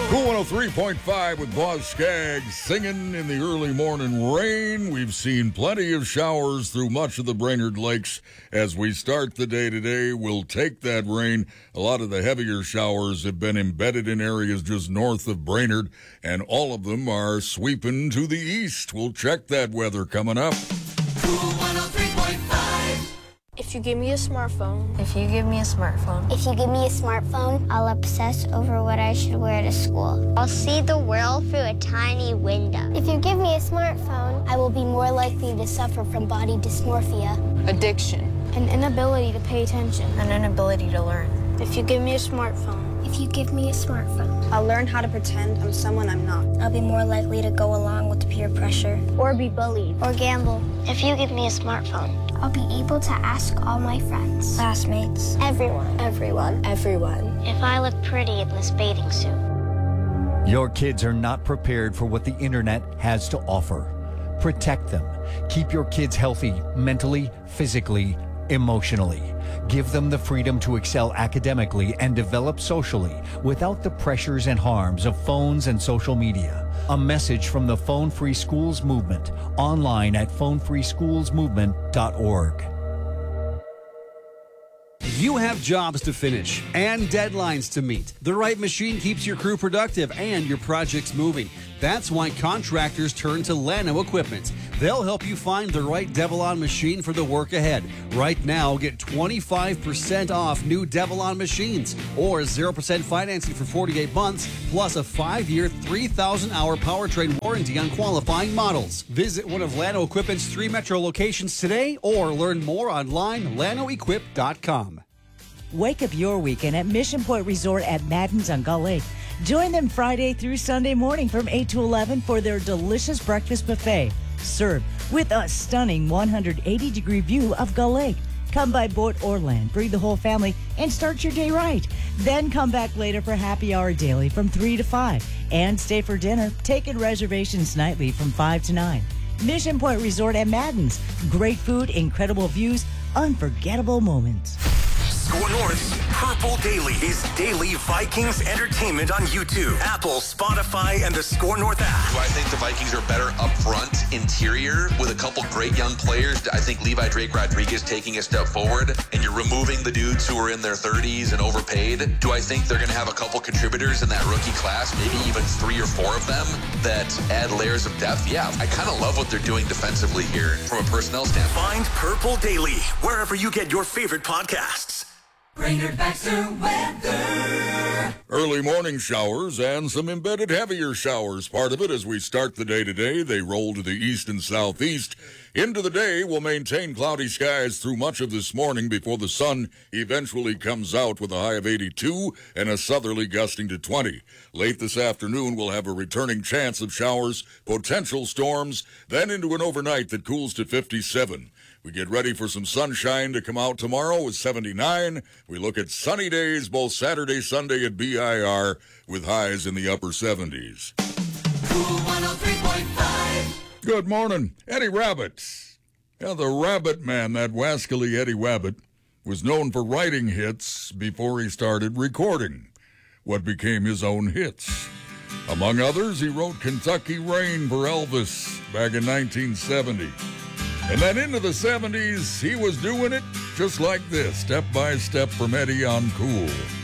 Cool 103.5 with Boz Skaggs singing in the early morning rain. We've seen plenty of showers through much of the Brainerd Lakes. As we start the day today, we'll take that rain. A lot of the heavier showers have been embedded in areas just north of Brainerd, and all of them are sweeping to the east. We'll check that weather coming up. Cool 103.5. If you give me a smartphone. If you give me a smartphone. If you give me a smartphone, I'll obsess over what I should wear to school. I'll see the world through a tiny window. If you give me a smartphone, I will be more likely to suffer from body dysmorphia, Addiction. an inability to pay attention. An inability to learn. If you give me a smartphone. If you give me a smartphone, I'll learn how to pretend I'm someone I'm not. I'll be more likely to go along with peer pressure, Or be bullied. or gamble. If you give me a smartphone, I'll be able to ask all my friends, classmates, everyone. Everyone. If I look pretty in this bathing suit. Your kids are not prepared for what the internet has to offer. Protect them. Keep your kids healthy mentally, physically, emotionally. Give them the freedom to excel academically and develop socially without the pressures and harms of phones and social media. A message from the Phone Free Schools Movement, online at phonefreeschoolsmovement.org. You have jobs to finish and deadlines to meet. The right machine keeps your crew productive and your projects moving. That's why contractors turn to Llano Equipment. They'll help you find the right Devilon machine for the work ahead. Right now, get 25% off new Devilon machines or 0% financing for 48 months, plus a 5-year, 3,000-hour powertrain warranty on qualifying models. Visit one of Llano Equipment's 3 metro locations today or learn more online, llanoequip.com. Wake up your weekend at Mission Point Resort at Madden's on Gull Lake. Join them Friday through Sunday morning from 8 to 11 for their delicious breakfast buffet, served with a stunning 180-degree view of Gull Lake. Come by boat or land, bring the whole family, and start your day right. Then come back later for happy hour daily from 3 to 5. And stay for dinner, taking reservations nightly from 5 to 9. Mission Point Resort at Madden's. Great food, incredible views, unforgettable moments. Score North's Purple Daily is daily Vikings entertainment on YouTube, Apple, Spotify, and the Score North app. Do I think the Vikings are better up front, interior, with a couple great young players? I think Levi Drake Rodriguez taking a step forward, and you're removing the dudes who are in their 30s and overpaid. Do I think they're going to have a couple contributors in that rookie class, maybe even 3 or 4 of them, that add layers of depth? Yeah, I kind of love what they're doing defensively here from a personnel standpoint. Find Purple Daily wherever you get your favorite podcasts. Brainerd Baxter weather. Early morning showers and some embedded heavier showers. Part of it as we start the day today. They roll to the east and southeast. Into the day, we'll maintain cloudy skies through much of this morning before the sun eventually comes out with a high of 82 and a southerly gusting to 20. Late this afternoon, we'll have a returning chance of showers, potential storms, then into an overnight that cools to 57. We get ready for some sunshine to come out tomorrow with 79. We look at sunny days both Saturday, Sunday at BIR with highs in the upper 70s. Cool 103.5. Good morning. Eddie Rabbitt. Yeah, the Rabbit Man, that wascally Eddie Rabbitt, was known for writing hits before he started recording what became his own hits. Among others, he wrote Kentucky Rain for Elvis back in 1970. And then into the 70s, he was doing it just like this, step by step from Eddie on Cool.